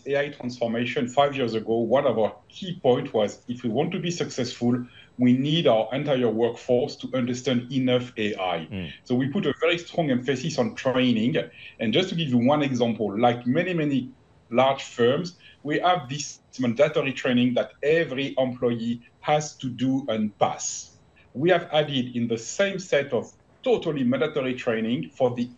AI transformation 5 years ago, one of our key points was if we want to be successful, we need our entire workforce to understand enough AI. So we put a very strong emphasis on training. And just to give you one example, like many large firms, we have this mandatory training that every employee has to do and pass. We have added in the same set of totally mandatory training for the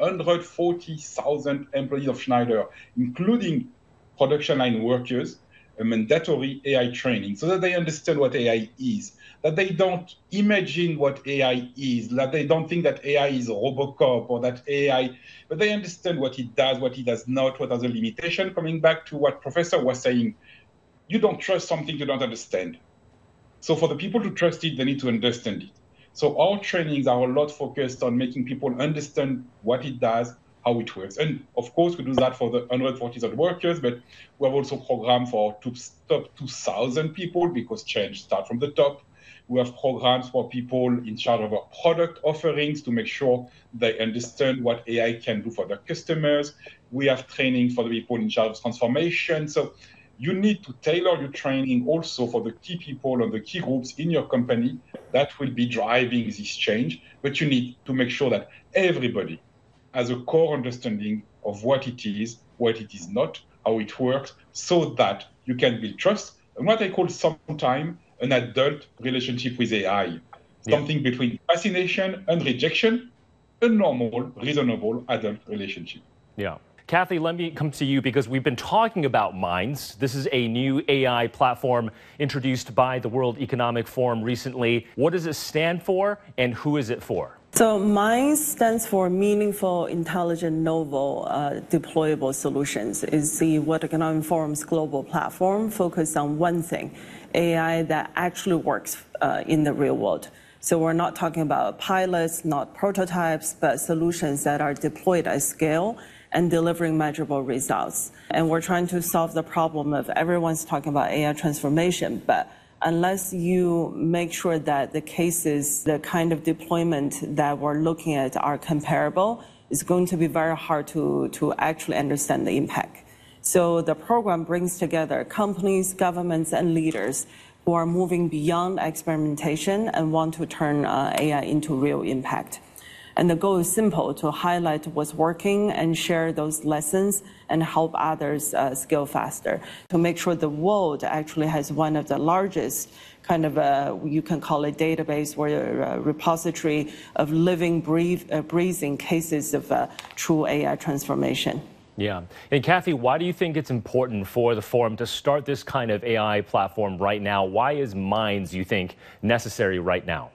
140,000 employees of Schneider, including production line workers, a mandatory AI training so that they understand what AI is, that they don't imagine what AI is, that they don't think that AI is Robocop or that AI, but they understand what it does, what it does not, what are the limitations. Coming back to what Professor was saying, you don't trust something you don't understand. So for the people to trust it, they need to understand it. So our trainings are a lot focused on making people understand what it does, how it works. And of course, we do that for the 140,000 workers, but we have also programs for top 2,000 people because change starts from the top. We have programs for people in charge of our product offerings to make sure they understand what AI can do for their customers. We have training for the people in charge of transformation. So you need to tailor your training also for the key people and the key groups in your company that will be driving this change. But you need to make sure that everybody has a core understanding of what it is not, how it works, so that you can build trust and what I call sometimes an adult relationship with AI, something between fascination and rejection, a normal, reasonable adult relationship. Yeah. Kathy, let me come to you because we've been talking about Minds. This is a new AI platform introduced by the World Economic Forum recently. What does it stand for and who is it for? So Minds stands for Meaningful, Intelligent, Novel, Deployable Solutions. It's the World Economic Forum's global platform focused on one thing, AI that actually works in the real world. So we're not talking about pilots, not prototypes, but solutions that are deployed at scale and delivering measurable results. And we're trying to solve the problem of everyone's talking about AI transformation, but unless you make sure that the cases, the kind of deployment that we're looking at are comparable, it's going to be very hard to actually understand the impact. So the program brings together companies, governments, and leaders who are moving beyond experimentation and want to turn AI into real impact. And the goal is simple, to highlight what's working and share those lessons and help others scale faster, to make sure the world actually has one of the largest kind of, you can call it database or a repository of living, breathing cases of true AI transformation. Yeah. And Kathy, why do you think it's important for the forum to start this kind of AI platform right now? Why is Minds, you think, necessary right now?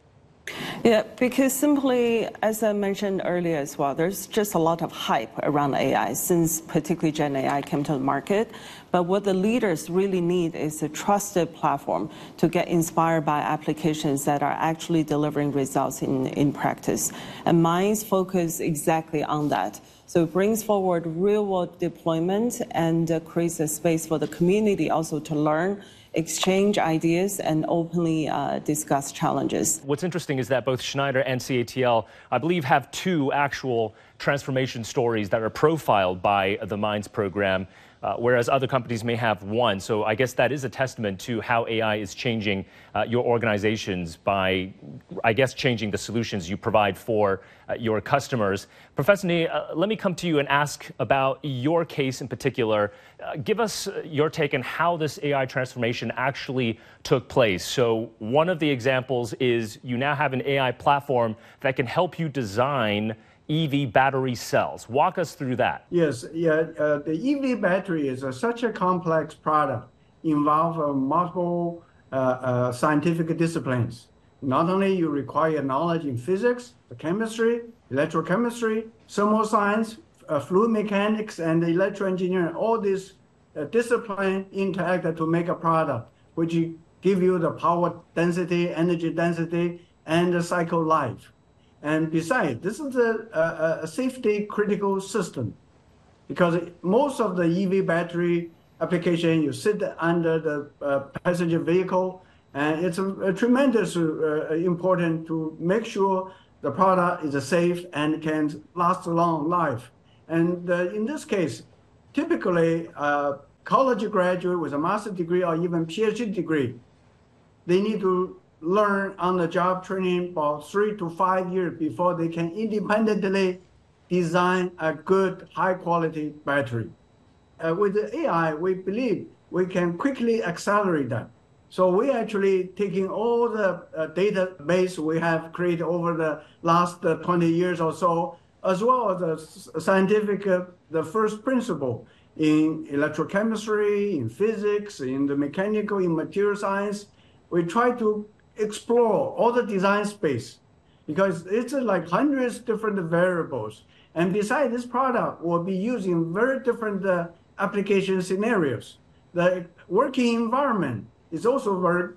Yeah, because simply, as I mentioned earlier as well, there's just a lot of hype around AI since particularly Gen AI came to the market. But what the leaders really need is a trusted platform to get inspired by applications that are actually delivering results in practice. And Minds focus exactly on that. So it brings forward real-world deployment and creates a space for the community also to learn, exchange ideas, and openly discuss challenges. What's interesting is that both Schneider and CATL, I believe, have two actual transformation stories that are profiled by the Minds program, whereas other companies may have one. So I guess that is a testament to how AI is changing your organizations by, I guess, changing the solutions you provide for your customers. Professor Ni, let me come to you and ask about your case in particular. Give us your take on how this AI transformation actually took place. So one of the examples is you now have an AI platform that can help you design EV battery cells. Walk us through that. Yes, the EV battery is such a complex product, involve multiple scientific disciplines. Not only you require knowledge in physics, chemistry, electrochemistry, thermal science, fluid mechanics, and electroengineering. All these disciplines interact to make a product, which give you the power density, energy density, and the cycle life. And besides, this is a safety critical system because most of the EV battery application, you sit under the passenger vehicle, and it's a tremendous important to make sure the product is safe and can last a long life. And in this case, typically college graduate with a master's degree or even PhD degree, they need to learn on-the-job training about 3 to 5 years before they can independently design a good, high-quality battery. With the AI, we believe we can quickly accelerate that. So we actually taking all the database we have created over the last 20 years or so, as well as the scientific, the first principle in electrochemistry, in physics, in the mechanical, in material science. We try to explore all the design space because it's like hundreds of different variables. And besides, this product will be used in very different application scenarios. The working environment is also very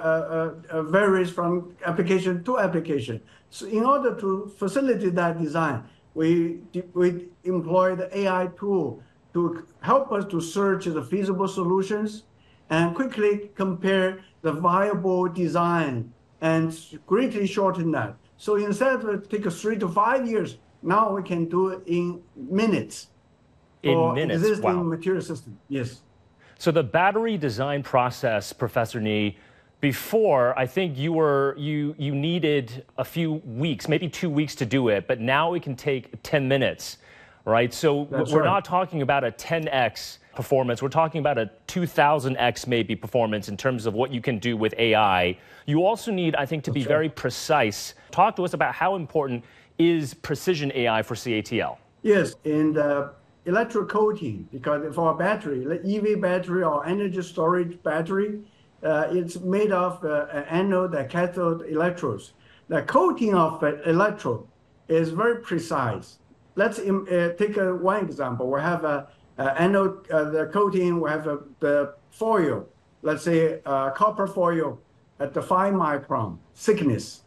varies from application to application. So in order to facilitate that design, we employ the AI tool to help us to search the feasible solutions and quickly compare the viable design and greatly shorten that. So instead of take 3 to 5 years, now we can do it in minutes. In minutes, existing wow. material system, yes. So the battery design process, Professor Ni, before I think you needed a few weeks, maybe 2 weeks to do it, but now it can take 10 minutes, right? So we're not talking about a 10x performance. We're talking about a 2000x maybe performance in terms of what you can do with AI. You also need, I think, to be very precise. Talk to us about how important is precision AI for CATL. Yes, in the electrocoating, because for a battery, EV battery or energy storage battery, it's made of anode and cathode electrodes. The coating of the electrode is very precise. Let's take one example. We have a anode, the coating, we have the foil, let's say copper foil at the 5 micron thickness,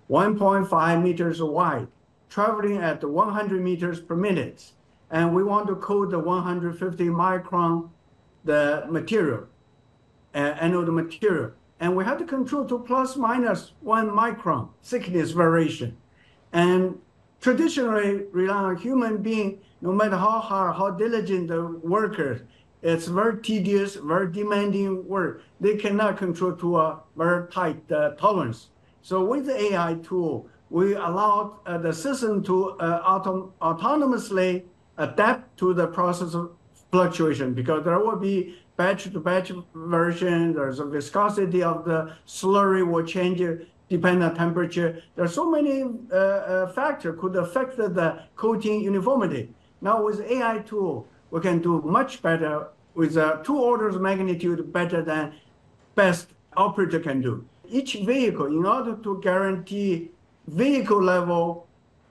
1.5 meters wide, traveling at 100 meters per minute. And we want to coat the 150 micron, the material, anode material. And we have to control to plus minus 1 micron thickness variation. And traditionally rely on human being, no matter how hard, how diligent the workers, it's very tedious, very demanding work. They cannot control to a very tight tolerance. So with the AI tool, we allow the system to autonomously adapt to the process of fluctuation, because there will be batch-to-batch version. There's a viscosity of the slurry will change depending on temperature. There are so many factors could affect the coating uniformity. Now with AI tool, we can do much better with 2 orders of magnitude better than best operator can do. Each vehicle, in order to guarantee vehicle level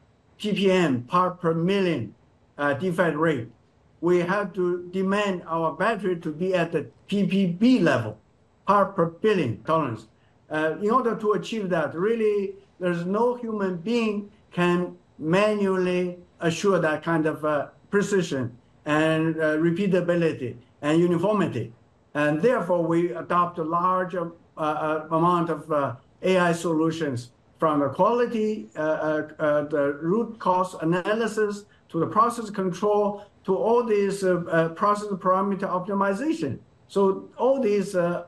ppm, part per million defect rate, we have to demand our battery to be at the ppb level, part per billion tolerance. In order to achieve that, really, there's no human being can manually assure that kind of precision and repeatability and uniformity. And therefore, we adopt a large amount of AI solutions, from the quality, the root cause analysis, to the process control, to all these process parameter optimization. So all these are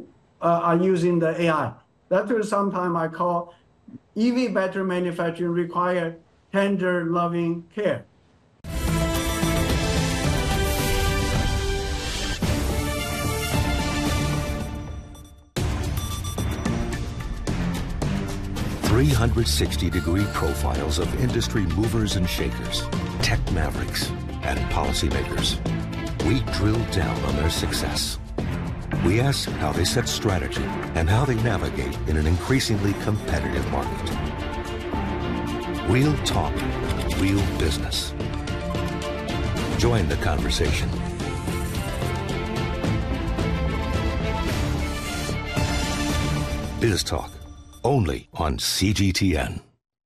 using the AI. That is sometimes I call EV battery manufacturing require tender, loving care. .360-degree profiles of industry movers and shakers, tech mavericks, and policymakers. We drill down on their success. We ask how they set strategy and how they navigate in an increasingly competitive market. Real talk, real business. Join the conversation. Biz Talk, only on CGTN.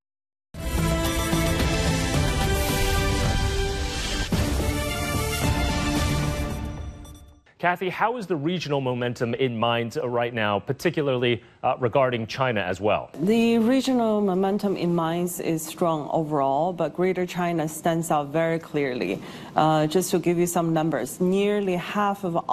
Kathy, how is the regional momentum in mines right now, particularly regarding China as well? The regional momentum in mines is strong overall, but Greater China stands out very clearly. Just to give you some numbers, nearly half of